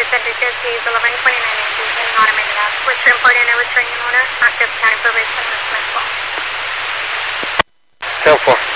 Cedric Keys, 1129 in automated app. What's your import and returning order? Active County Probation, Smithville. 10-4.